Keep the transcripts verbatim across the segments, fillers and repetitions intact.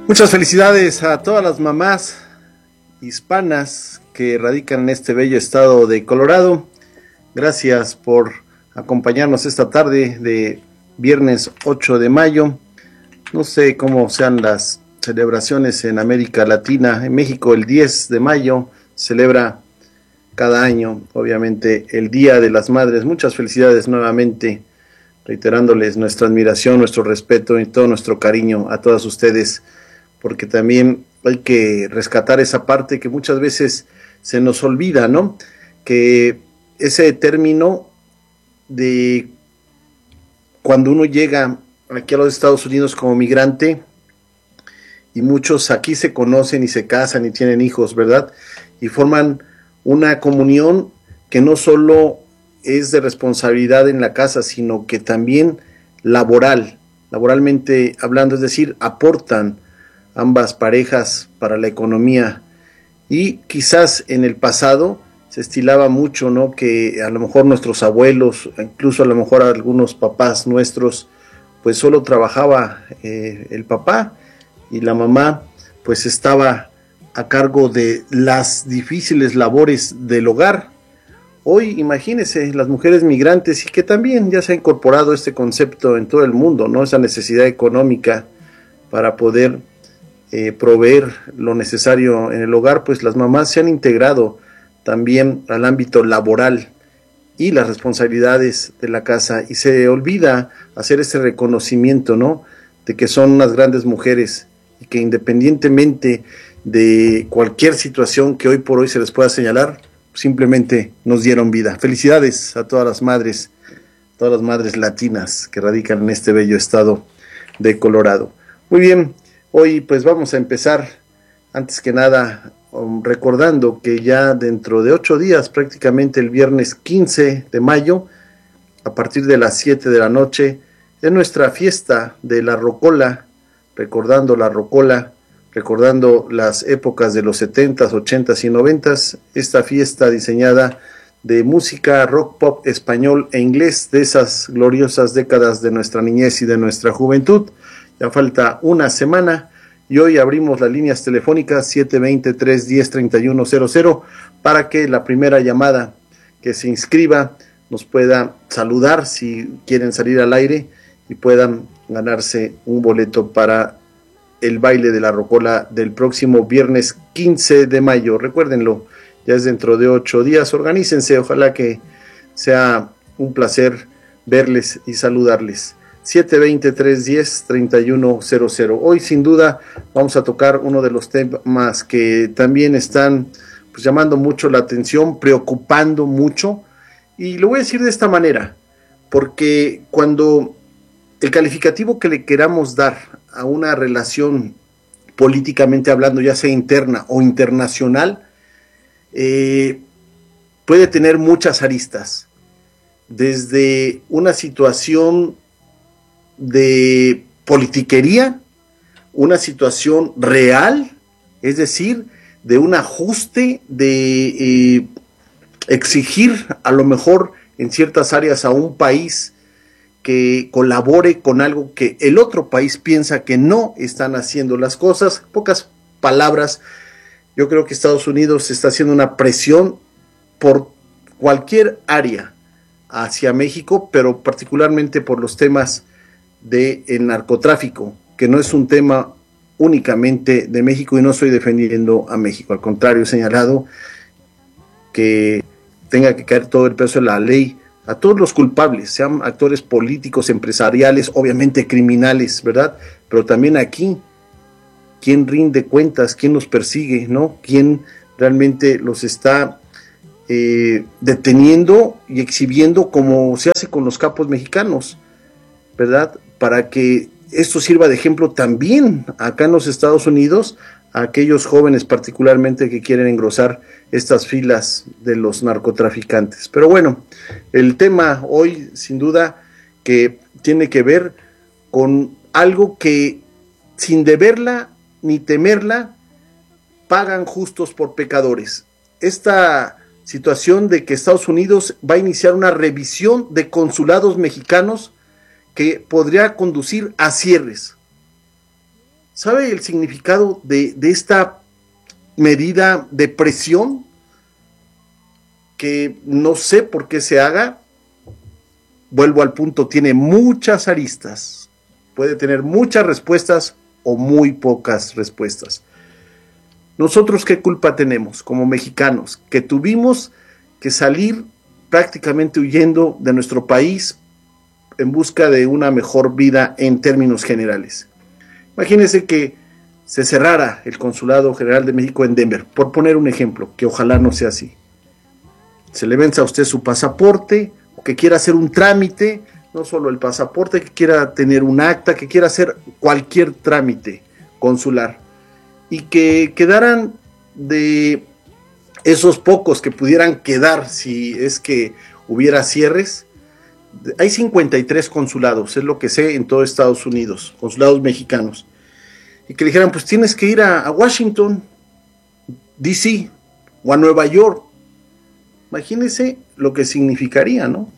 Muchas felicidades a todas las mamás hispanas que radican en este bello estado de Colorado. Gracias por acompañarnos esta tarde de viernes ocho de mayo. No sé cómo sean las celebraciones en América Latina. En México el diez de mayo celebra cada año, obviamente, el Día de las Madres. Muchas felicidades nuevamente, reiterándoles nuestra admiración, nuestro respeto y todo nuestro cariño a todas ustedes, porque también hay que rescatar esa parte que muchas veces se nos olvida, ¿no? Que ese término de cuando uno llega aquí a los Estados Unidos como migrante, y muchos aquí se conocen y se casan y tienen hijos, ¿verdad? Y forman una comunión que no solo es de responsabilidad en la casa, sino que también laboral, laboralmente hablando, es decir, aportan ambas parejas para la economía. Y quizás en el pasado se estilaba mucho, ¿no? Que a lo mejor nuestros abuelos, incluso a lo mejor algunos papás nuestros, pues solo trabajaba eh, el papá y la mamá pues estaba a cargo de las difíciles labores del hogar. Hoy imagínense las mujeres migrantes, y que también ya se ha incorporado este concepto en todo el mundo, ¿no? Esa necesidad económica para poder eh, proveer lo necesario en el hogar, pues las mamás se han integrado también al ámbito laboral y las responsabilidades de la casa, y se olvida hacer ese reconocimiento, ¿no? De que son unas grandes mujeres y que independientemente de cualquier situación que hoy por hoy se les pueda señalar, simplemente nos dieron vida. Felicidades a todas las madres, todas las madres latinas que radican en este bello estado de Colorado. Muy bien, hoy pues vamos a empezar, antes que nada, um, recordando que ya dentro de ocho días, prácticamente el viernes quince de mayo, a partir de las siete de la noche, es nuestra fiesta de la Rocola, recordando la Rocola, recordando las épocas de los setentas, ochentas y noventas, esta fiesta diseñada de música rock, pop, español e inglés, de esas gloriosas décadas de nuestra niñez y de nuestra juventud. Ya falta una semana y hoy abrimos las líneas telefónicas siete dos cero, tres uno cero, tres uno cero cero para que la primera llamada que se inscriba nos pueda saludar si quieren salir al aire y puedan ganarse un boleto para el baile de la Rocola del próximo viernes quince de mayo. Recuérdenlo, ya es dentro de ocho días. Organícense, ojalá que sea un placer verles y saludarles. siete dos cero, tres uno cero, tres uno cero cero. Hoy sin duda vamos a tocar uno de los temas que también están pues llamando mucho la atención, preocupando mucho, y lo voy a decir de esta manera, porque cuando el calificativo que le queramos dar a una relación políticamente hablando, ya sea interna o internacional, eh, puede tener muchas aristas, desde una situación de politiquería, una situación real, es decir, de un ajuste, de eh, exigir a lo mejor en ciertas áreas a un país que colabore con algo que el otro país piensa que no están haciendo las cosas. En pocas palabras, yo creo que Estados Unidos está haciendo una presión por cualquier área hacia México, pero particularmente por los temas del narcotráfico, que no es un tema únicamente de México, y no estoy defendiendo a México, al contrario, he señalado que tenga que caer todo el peso de la ley a todos los culpables, sean actores políticos, empresariales, obviamente criminales, ¿verdad? Pero también aquí, ¿quién rinde cuentas? ¿Quién los persigue? ¿No? ¿Quién realmente los está eh, deteniendo y exhibiendo como se hace con los capos mexicanos, ¿verdad? Para que esto sirva de ejemplo también acá en los Estados Unidos a aquellos jóvenes particularmente que quieren engrosar estas filas de los narcotraficantes. Pero bueno, el tema hoy sin duda que tiene que ver con algo que sin deberla ni temerla pagan justos por pecadores. Esta situación de que Estados Unidos va a iniciar una revisión de consulados mexicanos que podría conducir a cierres. ¿Sabe el significado de, de esta medida de presión? Que no sé por qué se haga. Vuelvo al punto, tiene muchas aristas. Puede tener muchas respuestas o muy pocas respuestas. ¿Nosotros qué culpa tenemos como mexicanos? Que tuvimos que salir prácticamente huyendo de nuestro país en busca de una mejor vida en términos generales. Imagínense que se cerrara el Consulado General de México en Denver, por poner un ejemplo, que ojalá no sea así. Se le vence a usted su pasaporte, o que quiera hacer un trámite, no solo el pasaporte, que quiera tener un acta, que quiera hacer cualquier trámite consular, y que quedaran de esos pocos que pudieran quedar si es que hubiera cierres. Hay cincuenta y tres consulados, es lo que sé, en todo Estados Unidos, consulados mexicanos, y que dijeran, pues tienes que ir a, a Washington, D C o a Nueva York. Imagínense lo que significaría, ¿no?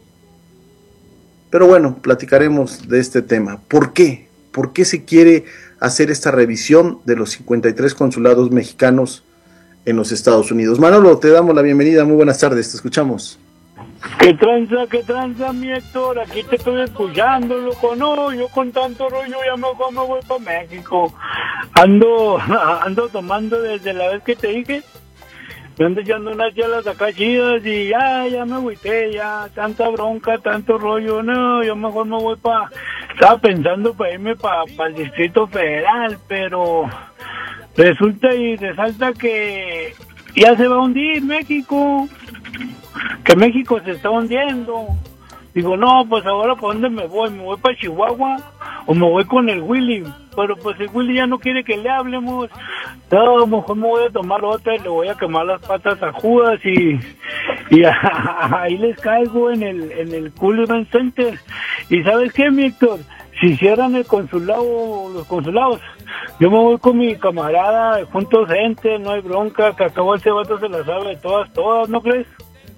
Pero bueno, platicaremos de este tema. ¿Por qué? ¿Por qué se quiere hacer esta revisión de los cincuenta y tres consulados mexicanos en los Estados Unidos? Manolo, te damos la bienvenida, muy buenas tardes, te escuchamos. ¿Qué tranza, qué tranza, mi Héctor? Aquí te estoy escuchando, loco. No, yo con tanto rollo ya mejor me voy para México. Ando, ando tomando desde la vez que te dije. Me ando echando unas chelas acá chidas y ya, ya me agüité, ya, tanta bronca, tanto rollo, no, yo mejor me voy para, estaba pensando para irme para pa el Distrito Federal, pero resulta y resalta que ya se va a hundir México, que México se está hundiendo. Digo, no, pues ahora ¿para dónde me voy? ¿Me voy para Chihuahua o me voy con el Willy? Pero pues el Willy ya no quiere que le hablemos. No, mejor me voy a tomar otra y le voy a quemar las patas a Judas y, y ahí les caigo en el en el Cool Event Center. ¿Y sabes qué, mi Héctor? Si cierran el consulado, los consulados, yo me voy con mi camarada juntos gente, no hay bronca, que acabó ese vato se la sabe de todas, todas, ¿no crees?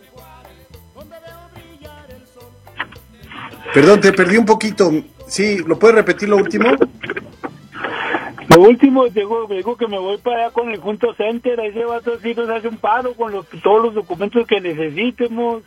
Perdón, te perdí un poquito. Sí, ¿lo puedes repetir lo último? Lo último, digo, digo que me voy para allá con el Junto Center, ahí ese vato sí nos hace un paro con los, todos los documentos que necesitemos.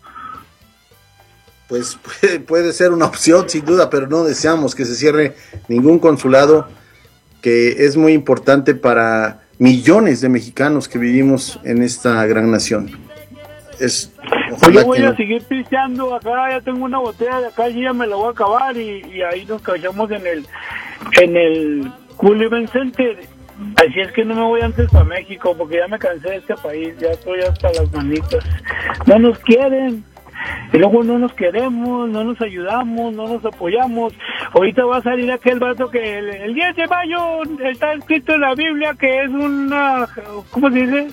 Pues puede, puede ser una opción, sin duda, pero no deseamos que se cierre ningún consulado, que es muy importante para millones de mexicanos que vivimos en esta gran nación. Es, pues yo voy a no. seguir pisteando acá, ya tengo una botella de acá y ya me la voy a acabar y, y ahí nos callamos en el en el Cool Event Center. Así es que no me voy antes para México porque ya me cansé de este país, ya estoy hasta las manitas. No nos quieren, y luego no nos queremos, no nos ayudamos, no nos apoyamos. Ahorita va a salir aquel vato que el, el diez de mayo está escrito en la Biblia que es una, ¿cómo se dice?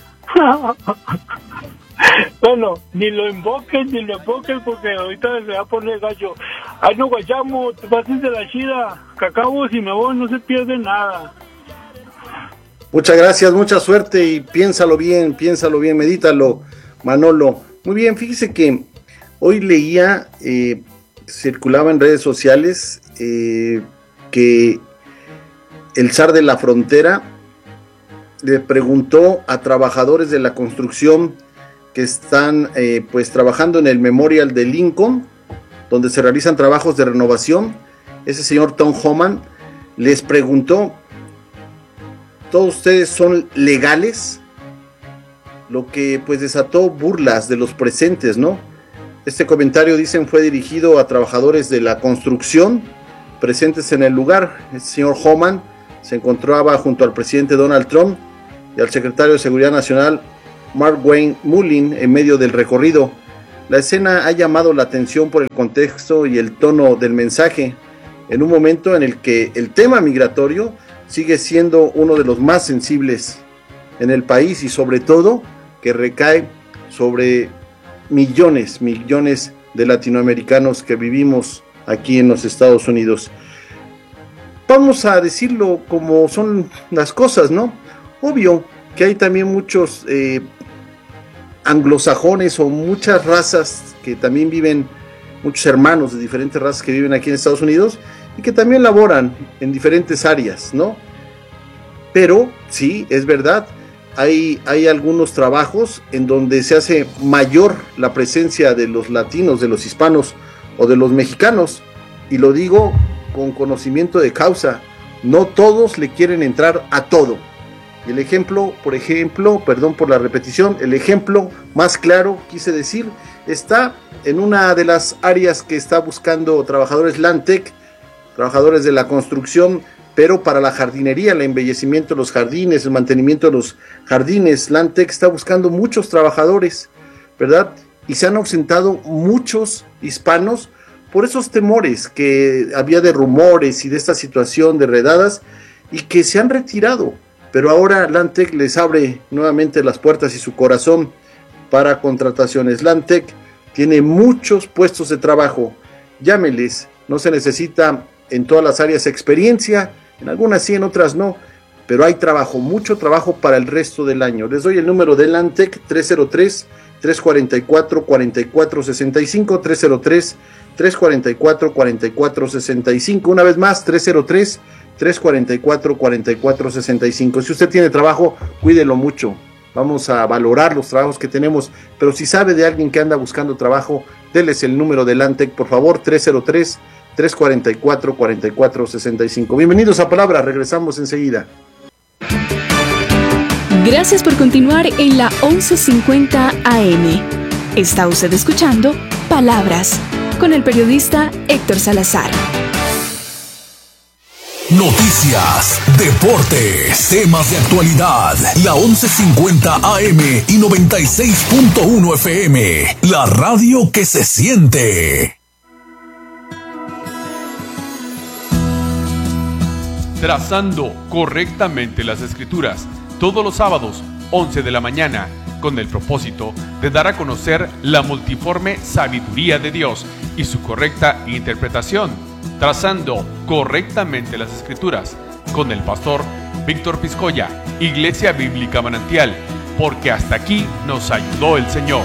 Bueno, ni lo invoquen, ni lo invoquen, porque ahorita se va a poner gallo. Ay, no guayamos, pásense la chida, cacao, si me voy no se pierde nada. Muchas gracias, mucha suerte y piénsalo bien, piénsalo bien, medítalo, Manolo. Muy bien, fíjese que hoy leía, eh, circulaba en redes sociales, eh, que el zar de la frontera le preguntó a trabajadores de la construcción que están eh, pues trabajando en el Memorial de Lincoln, donde se realizan trabajos de renovación. Ese señor Tom Homan les preguntó: ¿todos ustedes son legales? Lo que pues desató burlas de los presentes, ¿no? Este comentario, dicen, fue dirigido a trabajadores de la construcción presentes en el lugar. El señor Homan se encontraba junto al presidente Donald Trump y al secretario de Seguridad Nacional Markwayne Mullin en medio del recorrido. La escena ha llamado la atención por el contexto y el tono del mensaje, en un momento en el que el tema migratorio sigue siendo uno de los más sensibles en el país y sobre todo que recae sobre millones, millones de latinoamericanos que vivimos aquí en los Estados Unidos. Vamos a decirlo como son las cosas, ¿no? Obvio que hay también muchos eh, anglosajones o muchas razas que también viven, muchos hermanos de diferentes razas que viven aquí en Estados Unidos y que también laboran en diferentes áreas, ¿no? Pero sí, es verdad, hay, hay algunos trabajos en donde se hace mayor la presencia de los latinos, de los hispanos o de los mexicanos, y lo digo con conocimiento de causa. No todos le quieren entrar a todo. Y el ejemplo, por ejemplo, perdón por la repetición, el ejemplo más claro, quise decir, está en una de las áreas que está buscando trabajadores Landtech, trabajadores de la construcción, pero para la jardinería, el embellecimiento de los jardines, el mantenimiento de los jardines. Landtech está buscando muchos trabajadores, ¿verdad? Y se han ausentado muchos hispanos por esos temores que había de rumores y de esta situación de redadas, y que se han retirado. Pero ahora Landtech les abre nuevamente las puertas y su corazón para contrataciones. Landtech tiene muchos puestos de trabajo. Llámeles, no se necesita en todas las áreas experiencia, en algunas sí, en otras no, pero hay trabajo, mucho trabajo para el resto del año. Les doy el número de Landtech, tres cero tres, tres cuatro cuatro, cuatro cuatro seis cinco, tres cero tres, tres cuatro cuatro, cuatro cuatro seis cinco. Una vez más, tres cero tres, tres cuatro cuatro, cuatro cuatro seis cinco. Si usted tiene trabajo, cuídelo mucho. Vamos a valorar los trabajos que tenemos, pero si sabe de alguien que anda buscando trabajo, déles el número de Landtech, por favor, tres cero tres, tres cuatro cuatro, cuatro cuatro seis cinco. Bienvenidos a Palabra, regresamos enseguida. Gracias por continuar en la once cincuenta A M. Está usted escuchando Palabras con el periodista Héctor Salazar. Noticias, deportes, temas de actualidad. La once cincuenta A M y noventa y seis punto uno F M. La radio que se siente. Trazando correctamente las escrituras, todos los sábados, once de la mañana, con el propósito de dar a conocer la multiforme sabiduría de Dios y su correcta interpretación. Trazando correctamente las escrituras, con el pastor Víctor Piscoya, Iglesia Bíblica Manantial, porque hasta aquí nos ayudó el Señor.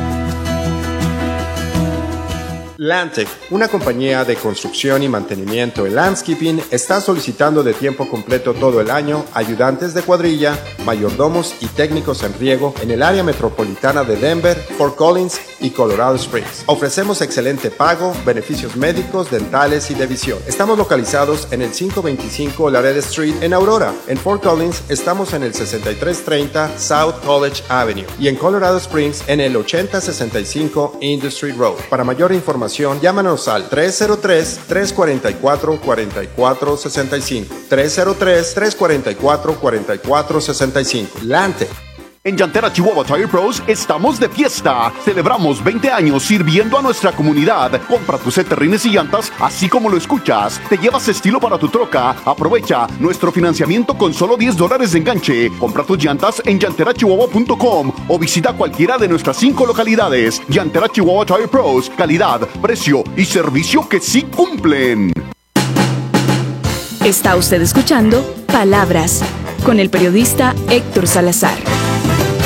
Landtech, una compañía de construcción y mantenimiento en landscaping, está solicitando de tiempo completo todo el año ayudantes de cuadrilla, mayordomos y técnicos en riego en el área metropolitana de Denver, Fort Collins y Colorado Springs. Ofrecemos excelente pago, beneficios médicos, dentales y de visión. Estamos localizados en el quinientos veinticinco Laredo Street en Aurora. En Fort Collins estamos en el sesenta y tres treinta South College Avenue y en Colorado Springs en el ochenta sesenta y cinco Industry Road. Para mayor información, llámanos al tres cero tres, tres cuatro cuatro, cuatro cuatro seis cinco. tres cero tres, tres cuatro cuatro, cuatro cuatro seis cinco. Landtech. En Llantera Chihuahua Tire Pros estamos de fiesta. Celebramos veinte años sirviendo a nuestra comunidad. Compra tus terrines y llantas así como lo escuchas. Te llevas estilo para tu troca. Aprovecha nuestro financiamiento con solo diez dólares de enganche. Compra tus llantas en llantera chihuahua punto com o visita cualquiera de nuestras cinco localidades. Llantera Chihuahua Tire Pros. Calidad, precio y servicio que sí cumplen. Está usted escuchando Palabras con el periodista Héctor Salazar.